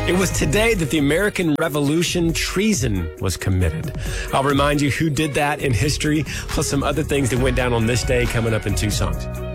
It was today that the American Revolution treason was committed. I'll remind you who did that in history, plus some other things that went down on this day coming up in 2 songs.